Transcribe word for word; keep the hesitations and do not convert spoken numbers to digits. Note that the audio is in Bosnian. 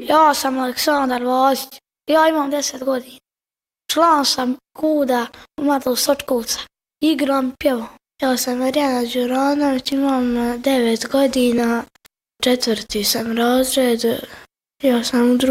Ja sam Aleksandar Vasić, ja imam deset godina. Član sam KUD-a Matov Sočkovca, igram, pjevam. Ja sam Marijana Đuranović, imam devet godina, četvrti sam razred, ja sam u drugom.